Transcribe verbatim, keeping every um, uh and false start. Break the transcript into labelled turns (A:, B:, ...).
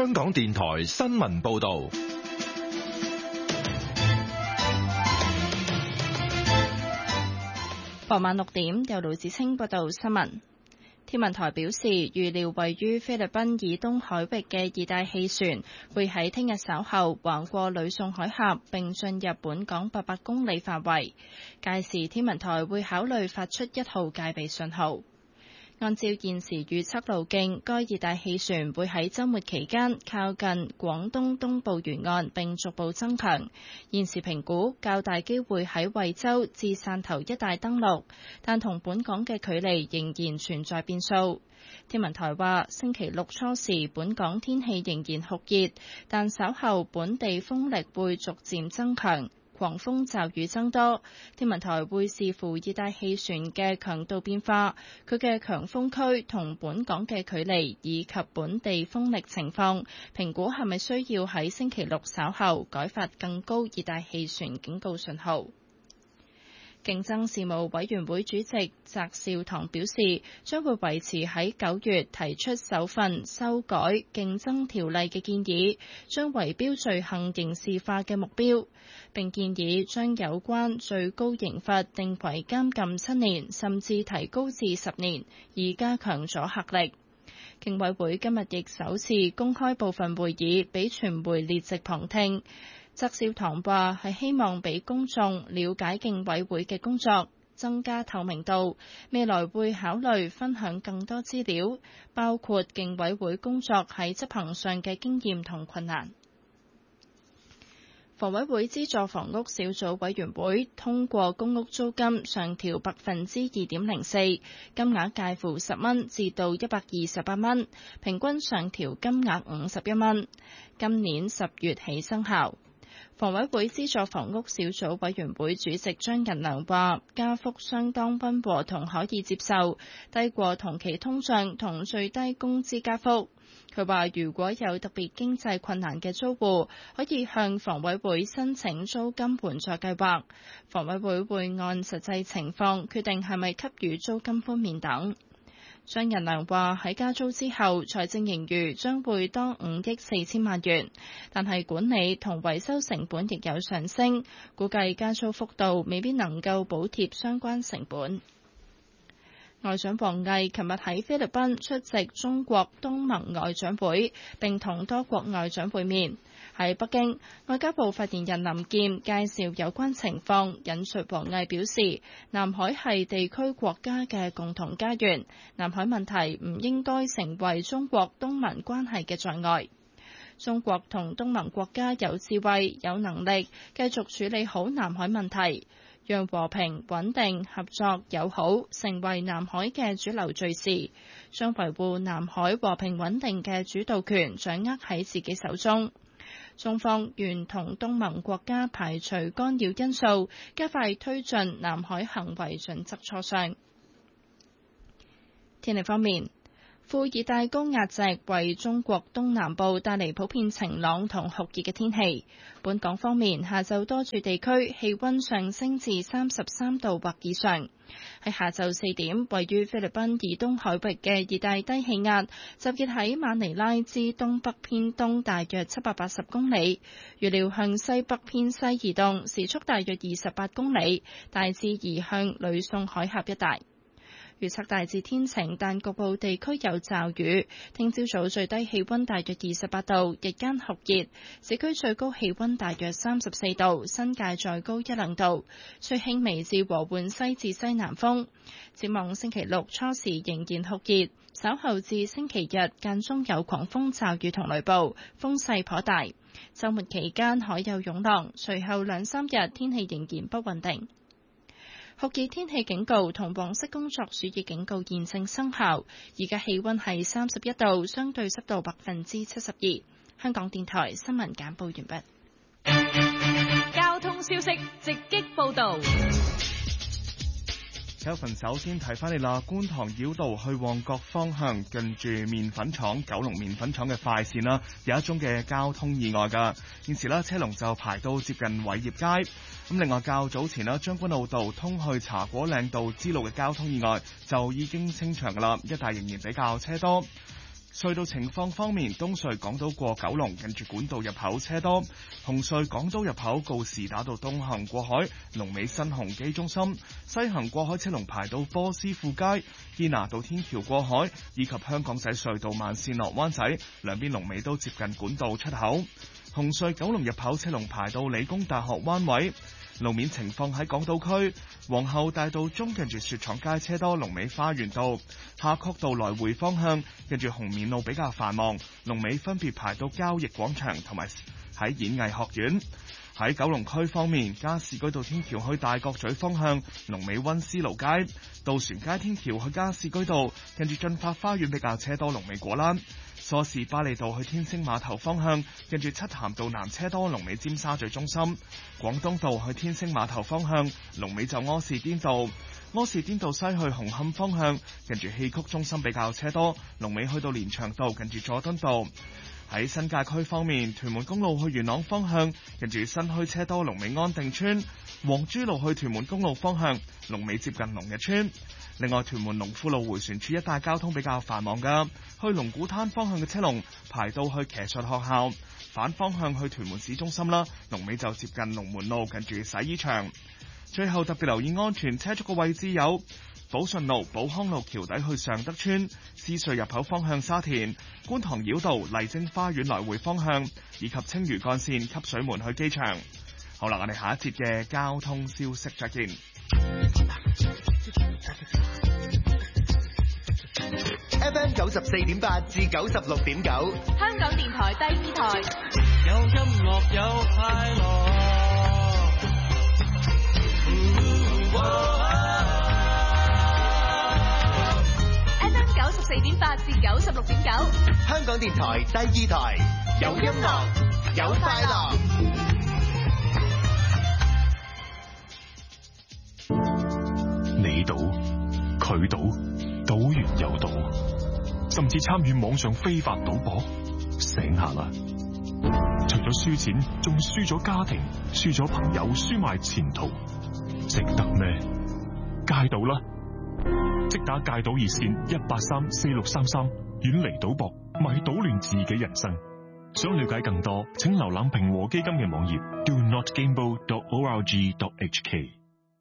A: 香港電台新聞報道。
B: 傍晚六點，由盧子清報道新聞。天文台表示，預料位於菲律賓以東海域嘅熱帶氣旋會喺聽日稍後橫過呂宋海峽並進入本港八百公里範圍，屆時天文台會考慮發出一號戒備信號。按照現時預測路徑，該熱帶氣旋會喺週末期間靠近廣東東部沿岸並逐步增強。現時評估較大機會喺惠州至汕頭一帶登陸，但同本港嘅距離仍然存在變數。天文台話，星期六初時本港天氣仍然酷熱，但稍後本地風力會逐漸增強，狂風驟雨增多，天文台會視乎熱帶氣旋嘅強度變化、佢嘅強風區同本港嘅距離以及本地風力情況，評估係咪需要喺星期六稍後改發更高熱帶氣旋警告信號。競爭事務委員會主席翟紹唐表示，將會維持喺九月提出首份修改競爭條例嘅建議，將圍標罪行刑事化嘅目標，並建議將有關最高刑罰定為監禁七年，甚至提高至十年，以加強阻嚇力。競委會今日亦首次公開部分會議，俾傳媒列席旁聽。翟紹唐話係希望俾公眾了解競委會嘅工作，增加透明度。未來會考慮分享更多資料，包括競委會工作喺執行上嘅經驗同困難。房委會資助房屋小組委員會通過公屋租金上調百分之二點零四，金額介乎十蚊至到一百二十八蚊，平均上調金額五十一蚊。今年十月起生效。房委會資助房屋小組委員會主席張仁良話，加幅相當溫和同可以接受，低過同期通脹同最低工資加幅。佢話如果有特別經濟困難嘅租戶，可以向房委會申請租金援助計劃，房委會會按實際情況決定係咪給予租金寬免等。張仁良話喺加租之後，財政盈餘將會多五億四千萬元，但係管理同維修成本亦有上升，估計加租幅度未必能夠補貼相關成本。外長王毅琴日喺菲律賓出席中國東盟外長會，並同多國外長會面。喺北京，外交部發言人林健介紹有關情況，引述王毅表示，南海係地區國家嘅共同家園，南海問題唔應該成為中國東盟關係嘅障礙。中國同東盟國家有智慧、有能力繼續處理好南海問題，讓和平、穩定、合作、友好成為南海嘅主流敘事，將維護南海和平穩定嘅主導權掌握喺自己手中。中方願同東盟國家排除干擾因素，加快推進南海行為準則磋商。天氣方面，副熱帶高壓脊為中國東南部帶嚟普遍晴朗同酷熱嘅天氣。本港方面，下晝多處地區氣溫上升至三十三度或以上。喺下晝四點，位於菲律賓以東海域嘅熱帶低氣壓集結喺馬尼拉之東北偏東大約七百八十公里，預料向西北偏西移動，時速大約二十八公里，大致移向呂宋海峽一帶。預測大致天晴，但局部地區有驟雨。聽朝早最低氣溫大約二十八度，日間酷熱，市區最高氣溫大約三十四度，新界再高一兩度。吹輕微至和緩西至西南風。展望星期六初時仍然酷熱，稍後至星期日間中有狂風驟雨同雷暴，風勢頗大。週末期間海有湧浪，隨後兩三日天氣仍然不穩定。酷熱天氣警告同黃色工作暑熱警告現正生效。而家氣溫係三十一度，相對濕度百分之七十二。香港電台新聞簡報完畢。
C: 交通消息直擊報道。
D: Kelvin 首先提翻你啦，觀塘繞道去旺角方向近住麵粉廠九龍麵粉廠嘅快線啦，有一宗嘅交通意外㗎。現時啦，車龍就排到接近偉業街。咁另外較早前啦，將軍澳道通去茶果嶺道支路嘅交通意外就已經清場㗎啦，一帶仍然比較車多。 隧道情況方面，東隧港島過九龍近住管道入口車多，紅隧港島入口告士打道東行過海，龍尾新鴻基中心；西行過海車龍排到波斯富街，堅拿道天橋過海，以及香港仔隧道慢線落灣仔，兩邊龍尾都接近管道出口。紅隧九龍入口車龍排到理工大學灣位。路面情況喺港島區，皇后大道中近住雪廠街車多，龍尾花園道；夏慤道來回方向近住紅棉路比較繁忙，龍尾分別排到交易廣場同埋喺演藝學院。喺九龍區方面，加士居道天橋去大角咀方向，龍尾溫思勞街；渡船街天橋去加士居道近住駿發花園比較車多，龍尾果欄。梳士巴利道去天星碼頭方向，近住漆咸道南車多，龍尾尖沙咀中心；廣東道去天星碼頭方向，龍尾就柯士甸道；柯士甸道西去紅磡方向，近住戲曲中心比較車多，龍尾去到連翔道，近住佐敦道。喺新界區方面，屯門公路去元朗方向，近住新墟車多，龍尾安定村；黃珠路去屯門公路方向，龍尾接近龍日村。另外，屯門龍富路迴旋處一帶交通比較繁忙噶，去龍鼓灘方向嘅車龍排到去騎術學校，反方向去屯門市中心啦，龍尾就接近龍門路，近住洗衣場。最後特別留意安全車速嘅位置有寶順路、寶康路橋底去尚德村、獅隧入口方向沙田、觀塘繞道麗晶花園來回方向，以及青嶼幹線汲水門去機場。好啦，我哋下一節嘅交通消息再見。
E: F M 九十四點八至九十六點九，
C: 香港電台第二台，
F: 有音樂有快樂。
C: F M 九十四點八至九十六點九，
E: 香港電台第二台，有音樂有快樂。
G: 你賭佢賭，賭完又賭，甚至參與網上非法賭博，醒下啦！除咗輸錢，仲輸咗家庭，輸咗朋友，輸埋前途，值得咩？戒賭啦！即打戒賭熱線一八三四六三三，遠離賭博，咪搗亂自己人生。想了解更多，請瀏覽平和基金嘅網頁 do not gamble dot org dot h k。